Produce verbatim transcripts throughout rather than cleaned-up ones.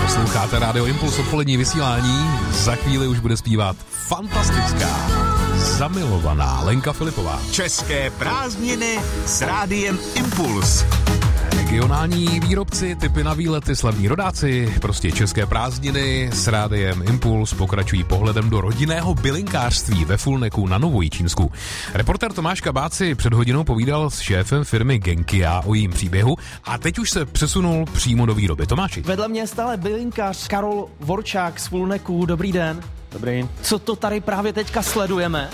Posloucháte Rádio Impuls, odpolední vysílání. Za chvíli už bude zpívat fantastická, zamilovaná Lenka Filipová. České prázdniny s Rádiem Impuls. Regionální výrobci, typy na výlety, slavní rodáci, prostě české prázdniny s Rádiem Impuls pokračují pohledem do rodinného bylinkářství ve Fulneku na Novojičínsku. Reportér Tomáš Kabát si před hodinou povídal s šéfem firmy Genkia o jejím příběhu a teď už se přesunul přímo do výroby. Tomáši. Vedle mě je stále bylinkář Karol Vorčák z Fulneku. Dobrý den. Dobrý. Co to tady právě teďka sledujeme?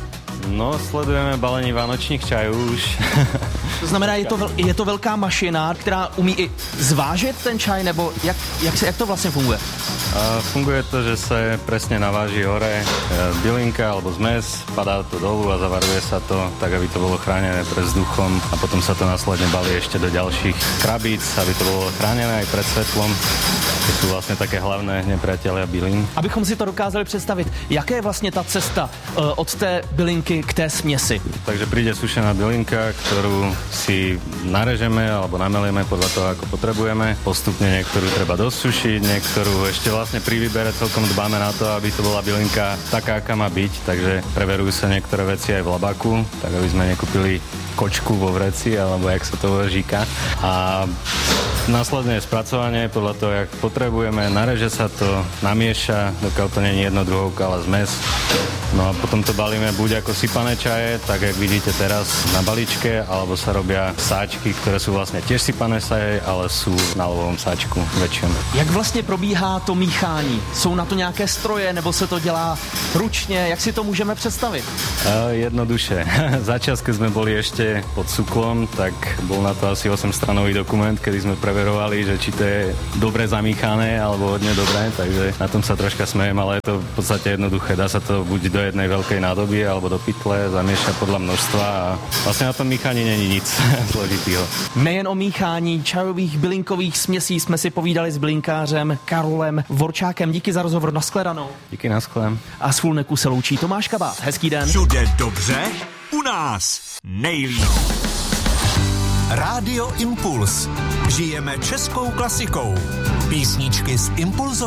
No, sledujeme balení vánočních čajů už. To znamená, je to, vel, je to velká mašina, která umí i zvážit ten čaj, nebo jak, jak, se, jak to vlastně funguje? A funguje to, že se presne naváži hore bylinka alebo zmes, padá to dolu a zavaruje sa to tak, aby to bolo chránené pred vzduchom a potom sa to následne balí ešte do ďalších krabíc, aby to bolo chránené aj pred svetlom. To sú vlastne také hlavné nepriatelia bylín. Abychom si to dokázali představit, jaká je vlastně ta cesta uh, od té bylinky k té směsi? Takže príde sušená bylinka, ktorú si narežeme alebo namelieme podľa toho, ako potrebujeme. Postupne niektorú treba dosušiť, niektorú ešte vlastne pri výbere celkom dbáme na to, aby to bola bylinka taká, aká má byť, takže preverujú sa niektoré veci aj v labaku, tak aby sme nekúpili kočku vo vreci, alebo jak sa to říká. A následne spracovanie podľa toho, jak potrebujeme, nareže sa to, namieša, dokiaľ to nie je jedno druhovka, ale zmes. No a potom to balíme buď ako sypané čaje, tak jak vidíte teraz na balíčke, alebo sa robia sáčky, ktoré sú vlastne tiež sypané čaje, ale sú na lovovom sáčku väčšom. Jak vlastně probíhá to míchání? Jsou na to nějaké stroje, nebo se to dělá ručně? Jak si to můžeme představit? Uh, jednoduše. Začas, keď sme boli ešte pod Suklom, tak bol na to asi osemstranový dokument, kedy sme preverovali, že či to je dobre zamíchané, alebo hodne dobré, takže na tom sa troška smejem, ale je to v podstate jednoduché. Dá sa to buď do jednej veľkej nádoby, alebo do pytle, zamiešať podľa množstva a vlastne na tom míchaní není nic zložitýho. Nejen o míchání čajových bylinkových směsí jsme si povídali s bylinkářem Karolem Vorčákem. Díky za rozhovor, nashledanou. Díky, nashledem. A z Fulneku se loučí Tomáš Kabát. Hezký den. Všude dobře, u nás nejlíp. Rádio Impuls. Žijeme českou klasikou. Písničky z impulzové